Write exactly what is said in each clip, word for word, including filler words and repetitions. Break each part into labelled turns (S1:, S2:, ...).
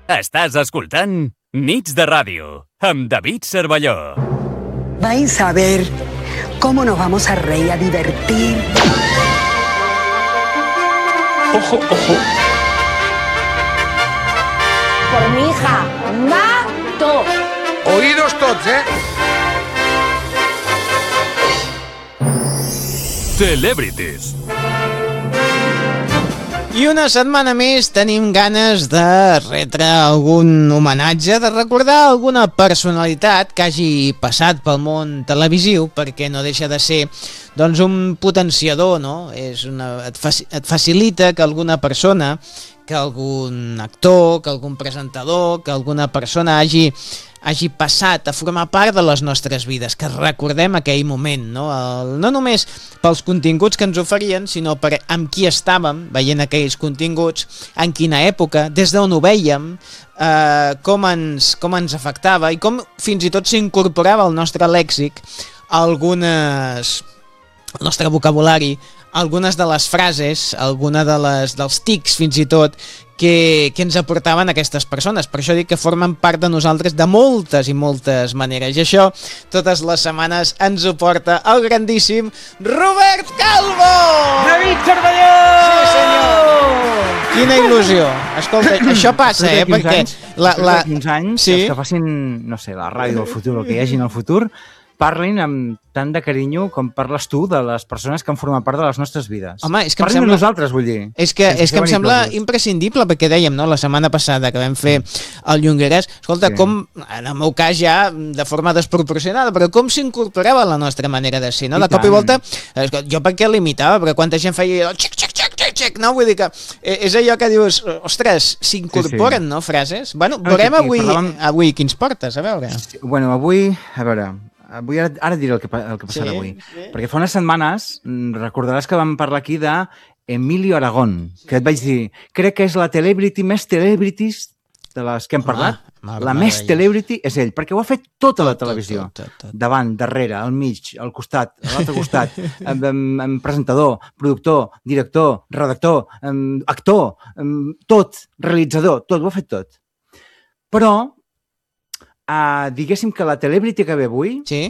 S1: Estàs escoltant Nits de Ràdio amb David Cervelló.
S2: Vais a ver cómo nos vamos a reír, a divertir.
S3: Ojo, ojo.
S4: Por mi hija, mato.
S3: Oídos tots, eh?
S1: Celebrities.
S5: I una setmana més tenim ganes de retre algun homenatge, de recordar alguna personalitat que hagi passat pel món televisiu, perquè no deixa de ser doncs, un potenciador, no? És una, et, faci, et facilita que alguna persona, que algun actor, que algun presentador, que alguna persona hagi, hagi passat a formar part de les nostres vides, que recordem aquell moment, no? El, no només pels continguts que ens oferien, sinó per amb qui estàvem veient aquells continguts, en quina època, des d'on ho vèiem, eh, com, ens, com ens afectava i com fins i tot s'incorporava al nostre lèxic algunes... el nostre vocabulari, algunes de les frases, alguna de les, dels tics fins i tot, que, que ens aportaven aquestes persones. Per això dic que formen part de nosaltres de moltes i moltes maneres. I això totes les setmanes ens ho porta el grandíssim Robert Calvo!
S6: David Cervelló!
S5: Sí, senyor! Quina il·lusió! Escolta, això passa, eh? Perquè
S6: la, la... quinze anys,
S5: sí?
S6: Els que facin, no sé, la ràdio del futur, el que hi hagi en el futur, parlin amb tant de carinyo com parles tu de les persones que han format part de les nostres vides.
S5: Home, és que
S6: parlin
S5: em sembla...
S6: de nosaltres, vull dir.
S5: És que, és que em sembla imprescindible, perquè dèiem, no?, la setmana passada que vam fer el Llonguerès, escolta, sí. Com, en el meu cas ja de forma desproporcionada, però com s'incorporava a la nostra manera de ser, no? De I cop tant. I volta, jo per què l'imitava? Perquè quanta gent feia xic, xic, xic, xic, xic, no? Vull dir que és allò que dius, ostres, s'incorporen, sí, sí. No?, frases? Bueno, veurem ah, sí, avui, parlàvem... avui quins portes, a veure.
S6: Sí, bueno, avui, a veure... Avui, ara, ara diré el que, el que passarà sí, avui. Sí. Perquè fa unes setmanes recordaràs que vam parlar aquí de Emilio Aragón, que et vaig dir, crec que és la celebrity més celebrities de les que hem parlat. Ah, la més celebrity és ell, perquè ho ha fet tota la televisió. Tot, tot, tot. Davant, darrere, al mig, al costat, a l'altre costat, amb, amb, amb presentador, productor, director, redactor, amb, actor, amb, tot, realitzador, tot, ho ha fet tot. Però Uh, diguéssim que la celebrity que ve avui,
S5: sí,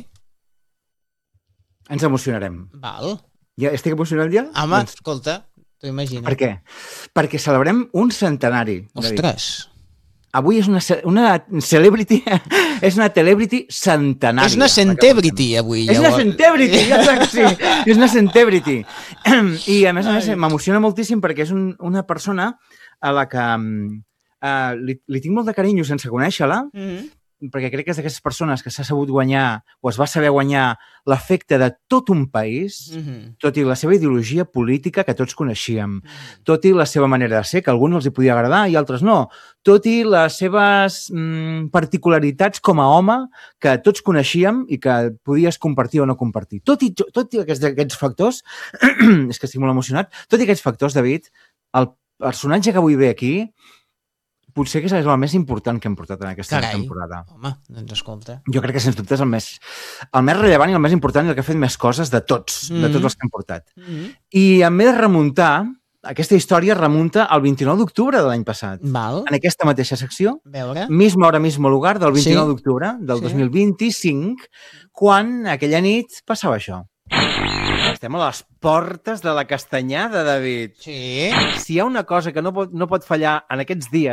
S6: ens emocionarem.
S5: Val.
S6: Ja estic emocionat ja?
S5: Home, doncs... escolta, t'ho imagino.
S6: Per què? Perquè celebrem un centenari.
S5: Ostres.
S6: Avui és una, una celebrity, és una celebrity centenària.
S5: És una centebrity avui.
S6: És una centebrity, ja saps que sí. És una centebrity. I a més a més m'emociona moltíssim perquè és un, una persona a la que uh, li, li tinc molt de carinyo sense conèixer-la, mm-hmm. perquè crec que és d'aquestes persones que s'ha sabut guanyar o es va saber guanyar l'afecte de tot un país, mm-hmm. tot i la seva ideologia política que tots coneixíem, mm-hmm. tot i la seva manera de ser, que a alguns els hi podia agradar i altres no, tot i les seves mm, particularitats com a home que tots coneixíem i que podies compartir o no compartir. Tot i, tot i aquests, aquests factors, és que estic molt emocionat, tot i aquests factors, David, el personatge que avui ve aquí potser que és el més important que hem portat en aquesta
S5: Carai.
S6: temporada.
S5: Home, doncs escolta.
S6: Jo crec que, sens dubte, és el més, el més rellevant i el més important i el que ha fet més coses de tots, mm-hmm. de tots els que hem portat. Mm-hmm. I em he de remuntar, aquesta història remunta al vint-i-nou d'octubre de l'any passat.
S5: Val.
S6: En aquesta mateixa secció,
S5: veure.
S6: Misma hora, mismo lugar, del vint-i-nou sí. d'octubre del
S5: sí.
S6: dos mil vint-i-cinc, quan aquella nit passava això. Estem a les portes de la castanyada, David.
S5: Sí.
S6: Si hi ha una cosa que no pot, no pot fallar en aquests dies,